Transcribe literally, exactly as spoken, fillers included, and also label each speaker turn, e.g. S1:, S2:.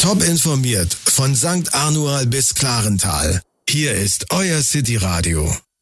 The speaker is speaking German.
S1: Top informiert von Sankt Arnual bis Klarental. Hier ist euer City Radio.